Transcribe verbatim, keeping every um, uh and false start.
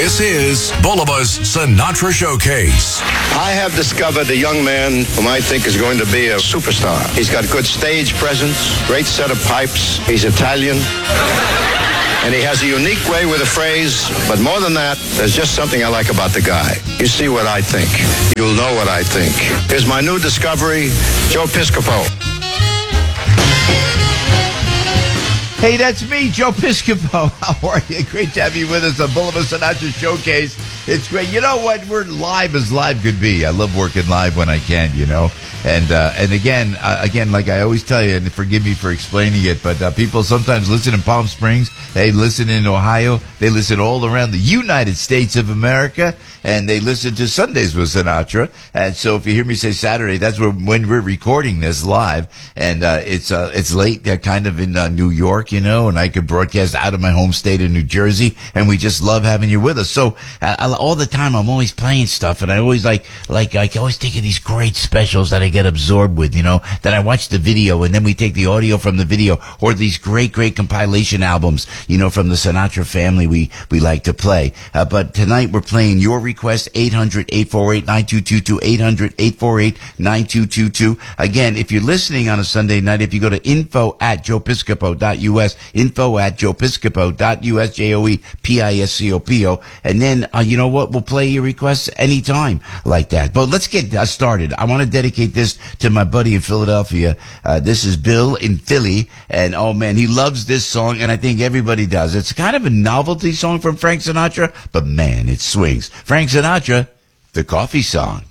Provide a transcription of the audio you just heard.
This is Bulliva's Sinatra Showcase. I have discovered a young man whom I think is going to be a superstar. He's got good stage presence, great set of pipes. He's Italian. And he has a unique way with a phrase. But more than that, there's just something I like about the guy. You see what I think. You'll know what I think. Here's my new discovery, Joe Piscopo. Hey, that's me, Joe Piscopo. How are you? Great to have you with us on Bulliva Sinatra Showcase. It's great. You know what? We're live as live could be. I love working live when I can, you know. And uh, and again, uh, again, like I always tell you, and forgive me for explaining it, but uh, people sometimes listen in Palm Springs. They listen in Ohio. They listen all around the United States of America. And they listen to Sundays with Sinatra. And so if you hear me say Saturday, that's when, when we're recording this live. And uh, it's uh, it's late, uh, kind of in uh, New York, you know, and I could broadcast out of my home state of New Jersey. And we just love having you with us. So uh, all the time I'm always playing stuff. And I always like, like, I always think of these great specials that I get absorbed with, you know, that I watch the video and then we take the audio from the video, or these great, great compilation albums, you know, from the Sinatra family we, we like to play. Uh, but tonight we're playing your request, eight hundred, eight four eight, nine two two two, eight hundred, eight four eight, nine two two two. Again, if you're listening on a Sunday night, if you go to info at joe piscopo dot u s, info at joe piscopo dot u s, J O E P I S C O P O, and then, uh, you know what, we'll play your requests anytime like that. But let's get uh, started. I want to dedicate this to my buddy in Philadelphia. Uh, this is Bill in Philly, and oh man, he loves this song, and I think everybody does. It's kind of a novelty song from Frank Sinatra, but man, it swings. Frank Sinatra, The Coffee Song.